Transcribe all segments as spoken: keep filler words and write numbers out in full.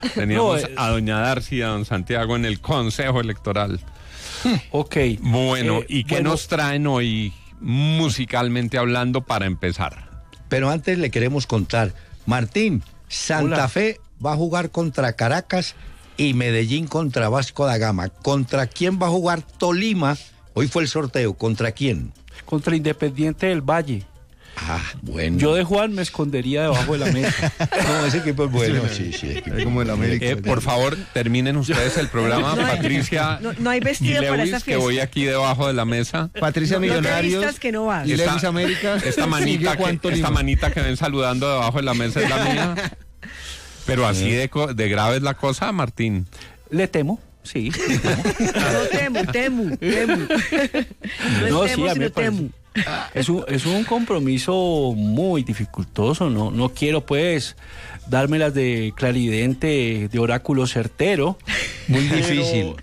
Teníamos No, eh, a doña Darcy y a don Santiago en el Consejo Electoral. Ok. Bueno, Eh, ¿y qué bueno, nos traen hoy musicalmente hablando para empezar? Pero antes le queremos contar, Martín, Santa Hola. Fe va a jugar contra Caracas y Medellín contra Vasco da Gama. ¿Contra quién va a jugar Tolima? Hoy fue el sorteo, ¿contra quién? Contra Independiente del Valle. Ah, bueno. Yo de Juan me escondería debajo de la mesa. No, ese equipo es bueno, sí, sí. Es como el América. Eh, por favor, terminen ustedes el programa, No hay- Patricia no- no hay y vestido para Lewis, esa que fiesta. voy aquí debajo de la mesa. Patricia No te Millonarios vistas que no vas. y Esta- Lewis América. Esta manita, sigue Juan que, Tolima. esta manita que ven saludando debajo de la mesa es la mía. Pero así de, co- de grave es la cosa, Martín. Le temo, sí. No temu, temu, temu. No, No, es sí, temu, a mí me sino parece. temu. Es un, es un compromiso muy dificultoso, no, no quiero pues darme las de claridente, de oráculo certero. Muy Pero- difícil.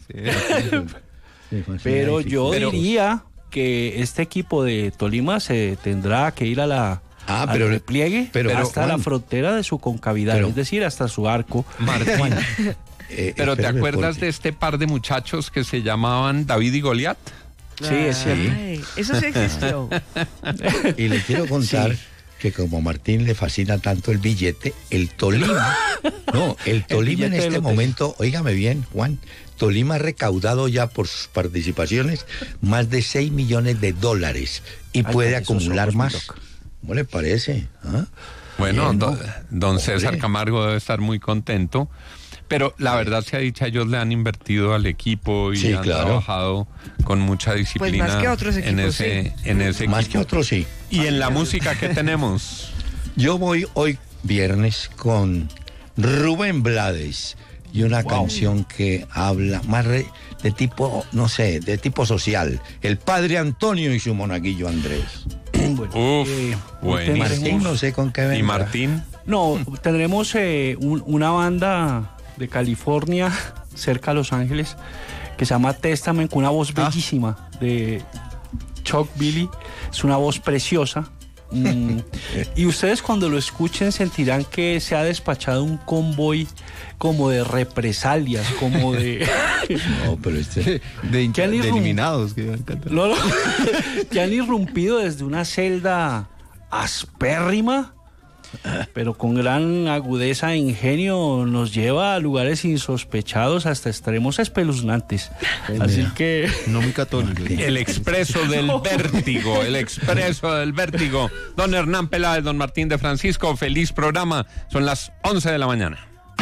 Pero yo Pero- diría que este equipo de Tolima se tendrá que ir a la Ah, al pero- repliegue pero, hasta Juan, la frontera de su concavidad, pero- es decir, hasta su arco. Martín, Eh, pero ¿te espérame, acuerdas porque- de este par de muchachos que se llamaban David y Goliat? Sí, es cierto. Ay, eso sí existió. Y le quiero contar Sí. que como a Martín le fascina tanto el billete, el Tolima, no, el Tolima en billete este del hotel. momento, óigame bien, Juan, Tolima ha recaudado ya por sus participaciones más de seis millones de dólares y Ay, puede con esos acumular ojos, mi más. loco. ¿Cómo le parece? ¿Ah? Bueno, Bien, don, ¿no? don César Hombre. Camargo debe estar muy contento. Pero la verdad sea dicha, ellos le han invertido al equipo y Sí, han claro. trabajado con mucha disciplina Pues más que otros en equipos, ese, en ese Más que equipo. otros, sí. Y en la música que tenemos. Yo voy hoy viernes con Rubén Blades y una canción que habla más re- de tipo, no sé, de tipo social. El padre Antonio y su monaguillo Andrés. Bueno, Uf, eh, hoy buenísimo. Martín, tendremos- no sé con qué vendrá. Y Martín, No, tendremos eh, un- una banda de California, cerca de Los Ángeles, que se llama Testament, con una voz bellísima de Chuck Billy. Es una voz preciosa. Mm, y ustedes cuando lo escuchen sentirán que se ha despachado un convoy como de represalias, como de... No, pero este... De, hincha- ¿Qué han de irrum- eliminados. Que van a cantar. No, no, que han irrumpido desde una celda aspérrima, pero con gran agudeza e ingenio nos lleva a lugares insospechados hasta extremos espeluznantes. Así que No muy católico. el expreso del vértigo, el expreso del vértigo. Don Hernán Peláez, don Martín de Francisco, feliz programa. Son las once de la mañana.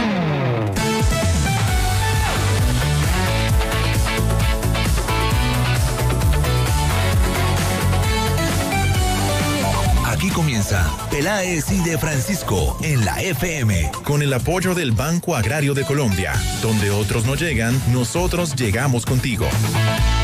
Aquí comienza Peláez y de Francisco en la F M. Con el apoyo del Banco Agrario de Colombia, donde otros no llegan, nosotros llegamos contigo.